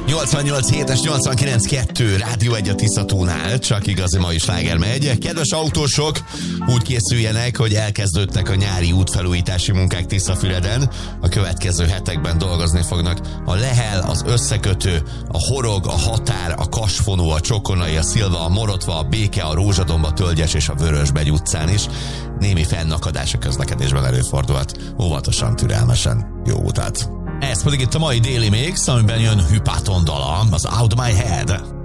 88.7-es, 89.2 Rádió 1 a Tiszatónál, csak igazi mai sláger megy. Kedves autósok, úgy készüljenek, hogy elkezdődtek a nyári útfelújítási munkák Tiszafüreden. A következő hetekben dolgozni fognak a Lehel, az Összekötő, a Horog, a Határ, a Kasfonó, a Csokonai, a Szilva, a Morotva, a Béke, a Rózsadomb, a Tölgyes és a Vörösbegy utcán is. Némi fennakadás a közlekedésben előfordulhat. Óvatosan, türelmesen. Jó utat! Ez pedig itt a mai Daily Mix, amiben jön Hypaton dala, az Out My Head.